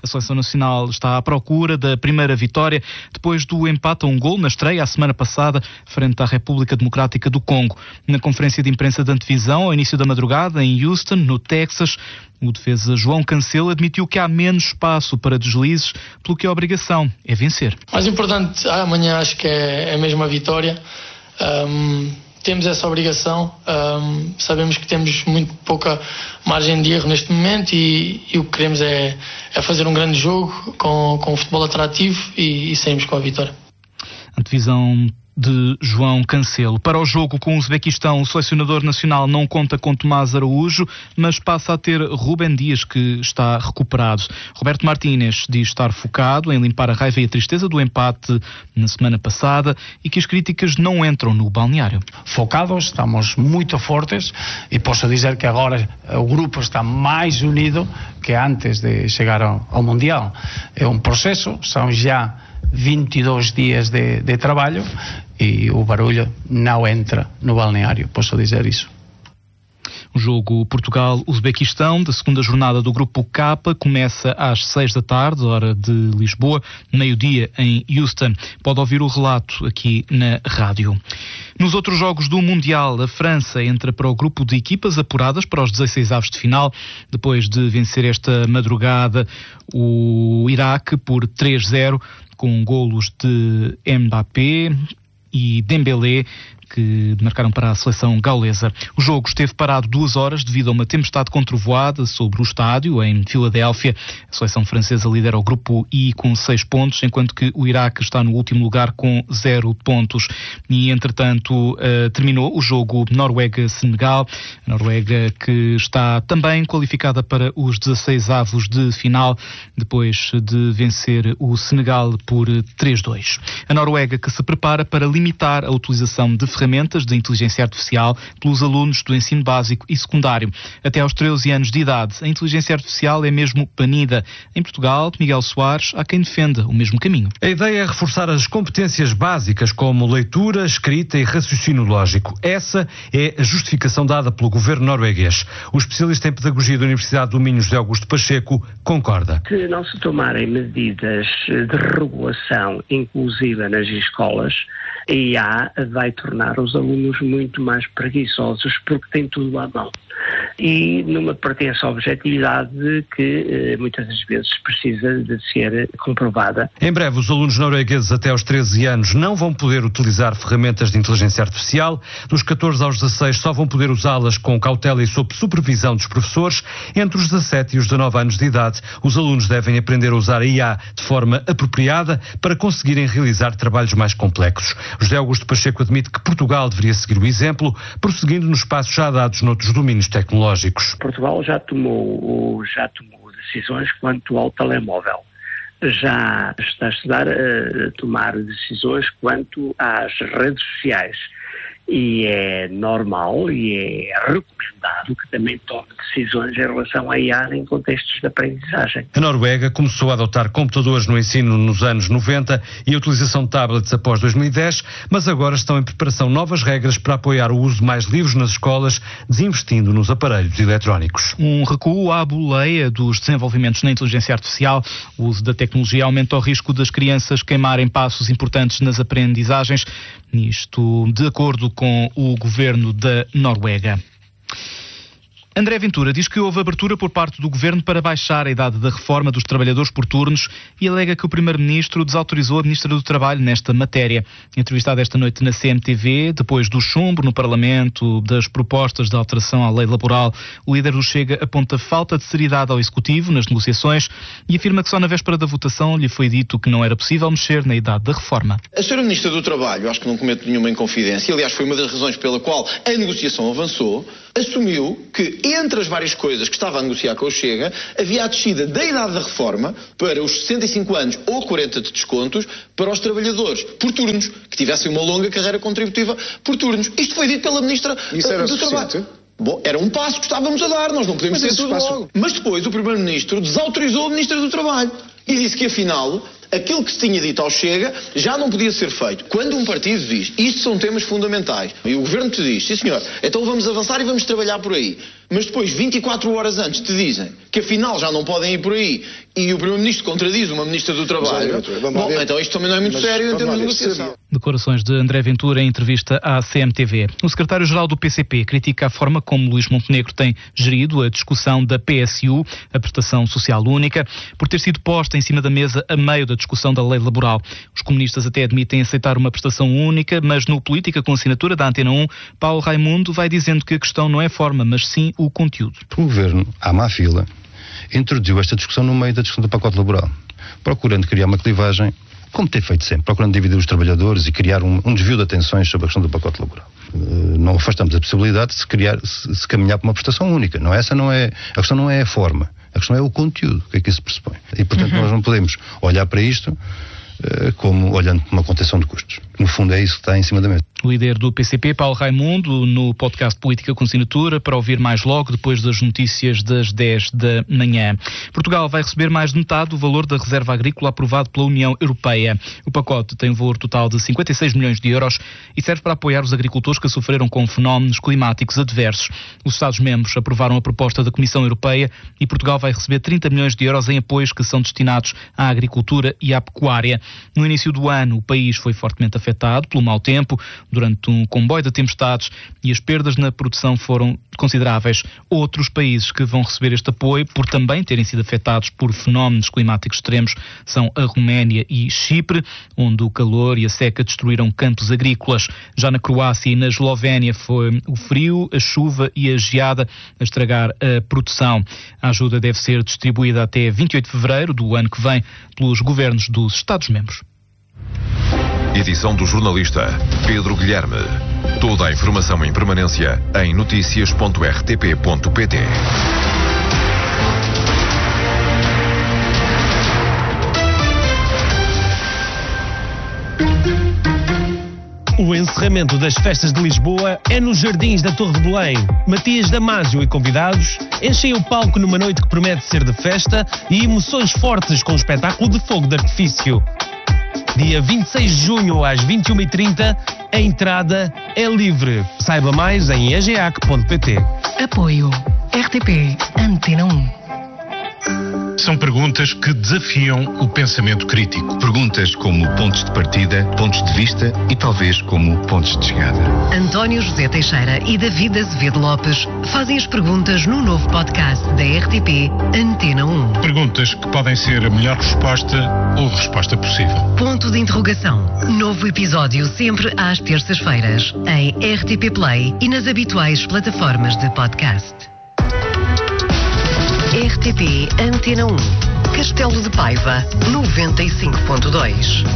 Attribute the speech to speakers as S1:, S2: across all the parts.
S1: A Seleção Nacional está à procura da primeira vitória depois do empate a 1-1 na estreia a semana passada frente à República Democrática do Congo. Na conferência de imprensa de antevisão, ao início da madrugada, em Houston, no Texas, o defesa João Cancelo admitiu que há menos espaço para deslizes, pelo que a obrigação é vencer.
S2: O mais importante amanhã acho que é mesmo a vitória. Temos essa obrigação, sabemos que temos muito pouca margem de erro neste momento e o que queremos é fazer um grande jogo com um futebol atrativo e sairmos com a vitória.
S1: Antevisão de João Cancelo. Para o jogo com o Uzbequistão, o selecionador nacional não conta com Tomás Araújo, mas passa a ter Rubem Dias, que está recuperado. Roberto Martínez diz estar focado em limpar a raiva e a tristeza do empate na semana passada e que as críticas não entram no balneário.
S3: Focados, estamos muito fortes e posso dizer que agora o grupo está mais unido que antes de chegar ao Mundial. É um processo, são já 22 dias de trabalho e o barulho não entra no balneário, posso dizer isso.
S1: O jogo Portugal-Uzbequistão da segunda jornada do Grupo K começa às 6 da tarde, hora de Lisboa, meio-dia em Houston. Pode ouvir o relato aqui na rádio. Nos outros jogos do Mundial, a França entra para o grupo de equipas apuradas para os 16avos de final, depois de vencer esta madrugada o Iraque por 3-0, com golos de Mbappé e Dembélé, que marcaram para a seleção gaulesa. O jogo esteve parado 2 horas devido a uma tempestade com trovoada sobre o estádio, em Filadélfia. A seleção francesa lidera o grupo I com 6 pontos, enquanto que o Iraque está no último lugar com 0 pontos. E, entretanto, terminou o jogo Noruega-Senegal. A Noruega que está também qualificada para os 16avos de final, depois de vencer o Senegal por 3-2. A Noruega que se prepara para limitar a utilização de ferramentas de inteligência artificial pelos alunos do ensino básico e secundário. Até aos 13 anos de idade, a inteligência artificial é mesmo banida. Em Portugal, Miguel Soares, há quem defenda o mesmo caminho.
S4: A ideia é reforçar as competências básicas como leitura, escrita e raciocínio lógico. Essa é a justificação dada pelo governo norueguês. O especialista em pedagogia da Universidade do Minho, José Augusto Pacheco, concorda.
S5: Se não se tomarem medidas de regulação inclusiva nas escolas, a IA vai tornar os alunos muito mais preguiçosos porque tem tudo à mão. E numa pretensa objetividade que muitas das vezes precisa de ser comprovada.
S4: Em breve, os alunos noruegueses até aos 13 anos não vão poder utilizar ferramentas de inteligência artificial. Dos 14 aos 16 só vão poder usá-las com cautela e sob supervisão dos professores. Entre os 17 e os 19 anos de idade, os alunos devem aprender a usar a IA de forma apropriada para conseguirem realizar trabalhos mais complexos. José Augusto Pacheco admite que Portugal deveria seguir o exemplo, prosseguindo nos passos já dados noutros domínios tecnológicos.
S5: Portugal já tomou decisões quanto ao telemóvel. Já está a estudar a tomar decisões quanto às redes sociais. E é normal e é recomendado que também tome decisões em relação à IA em contextos de aprendizagem.
S4: A Noruega começou a adotar computadores no ensino nos anos 90 e a utilização de tablets após 2010, mas agora estão em preparação novas regras para apoiar o uso de mais livros nas escolas, desinvestindo nos aparelhos eletrónicos.
S1: Um recuo à boleia dos desenvolvimentos na inteligência artificial. O uso da tecnologia aumenta o risco das crianças queimarem passos importantes nas aprendizagens. Isto de acordo com o governo da Noruega. André Ventura diz que houve abertura por parte do Governo para baixar a idade da reforma dos trabalhadores por turnos e alega que o Primeiro-Ministro desautorizou a Ministra do Trabalho nesta matéria. Entrevistado esta noite na CMTV, depois do chumbo no Parlamento das propostas de alteração à lei laboral, o líder do Chega aponta falta de seriedade ao Executivo nas negociações e afirma que só na véspera da votação lhe foi dito que não era possível mexer na idade da reforma.
S6: A Sra. Ministra do Trabalho, acho que não cometo nenhuma inconfidência, aliás foi uma das razões pela qual a negociação avançou, assumiu que entre as várias coisas que estava a negociar com o Chega, havia a descida da idade da reforma para os 65 anos ou 40 de descontos para os trabalhadores por turnos, que tivessem uma longa carreira contributiva por turnos. Isto foi dito pela Ministra do Trabalho. Bom, era um passo que estávamos a dar, nós não podemos ter tudo logo. Mas depois o Primeiro-Ministro desautorizou a Ministra do Trabalho e disse que afinal aquilo que se tinha dito ao Chega já não podia ser feito. Quando um partido diz, isto são temas fundamentais, e o Governo te diz, sim senhor, então vamos avançar e vamos trabalhar por aí, mas depois 24 horas antes te dizem que afinal já não podem ir por aí e o Primeiro-Ministro contradiz uma Ministra do Trabalho, então isto também não é muito sério em termos de negociação.
S1: Declarações de André Ventura em entrevista à CMTV. O secretário-geral do PCP critica a forma como Luís Montenegro tem gerido a discussão da PSU, a Prestação Social Única, por ter sido posta em cima da mesa a meio da discussão da lei laboral. Os comunistas até admitem aceitar uma prestação única, mas no Política com assinatura da Antena 1, Paulo Raimundo vai dizendo que a questão não é a forma, mas sim o conteúdo.
S7: O Governo, à má fila, introduziu esta discussão no meio da discussão do pacote laboral, procurando criar uma clivagem, como tem feito sempre, procurando dividir os trabalhadores e criar um desvio de atenções sobre a questão do pacote laboral. Não afastamos a possibilidade de se caminhar para uma prestação única. A questão não é a forma, a questão é o conteúdo, o que é que isso pressupõe. E, portanto, nós não podemos olhar para isto como olhando para uma contenção de custos. No fundo é isso que está em cima da mesa.
S1: O líder do PCP, Paulo Raimundo, no podcast Política com Assinatura, para ouvir mais logo depois das notícias das 10 da manhã. Portugal vai receber mais de metade do valor da reserva agrícola aprovado pela União Europeia. O pacote tem um valor total de 56 milhões de euros e serve para apoiar os agricultores que sofreram com fenómenos climáticos adversos. Os Estados-membros aprovaram a proposta da Comissão Europeia e Portugal vai receber 30 milhões de euros em apoios que são destinados à agricultura e à pecuária. No início do ano, o país foi fortemente afetado pelo mau tempo, durante um comboio de tempestades, e as perdas na produção foram consideráveis. Outros países que vão receber este apoio, por também terem sido afetados por fenómenos climáticos extremos, são a Roménia e Chipre, onde o calor e a seca destruíram campos agrícolas. Já na Croácia e na Eslovénia foi o frio, a chuva e a geada a estragar a produção. A ajuda deve ser distribuída até 28 de fevereiro do ano que vem pelos governos dos Estados-membros.
S8: Edição do jornalista Pedro Guilherme. Toda a informação em permanência em noticias.rtp.pt.
S9: O encerramento das festas de Lisboa é nos Jardins da Torre de Belém. Matias Damasio e convidados enchem o palco numa noite que promete ser de festa e emoções fortes com um espetáculo de fogo de artifício. Dia 26 de junho às 21h30, a entrada é livre. Saiba mais em egeac.pt.
S10: Apoio RTP Antena 1.
S11: São perguntas que desafiam o pensamento crítico.
S12: Perguntas como pontos de partida, pontos de vista e talvez como pontos de chegada.
S10: António José Teixeira e David Azevedo Lopes fazem as perguntas no novo podcast da RTP Antena 1.
S11: Perguntas que podem ser a melhor resposta ou a resposta possível.
S10: Ponto de interrogação. Novo episódio sempre às terças-feiras em RTP Play e nas habituais plataformas de podcast. RTP Antena 1, Castelo de Paiva, 95.2.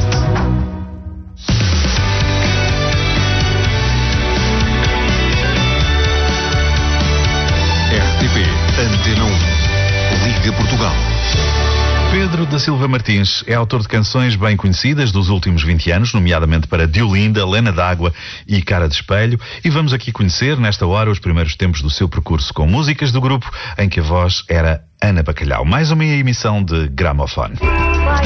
S8: RTP Antena 1, Liga Portugal.
S13: Pedro da Silva Martins é autor de canções bem conhecidas dos últimos 20 anos, nomeadamente para Diolinda, Lena d'Água e Cara de Espelho, e vamos aqui conhecer, nesta hora, os primeiros tempos do seu percurso com músicas do grupo em que a voz era Ana Bacalhau. Mais uma emissão de Gramofone.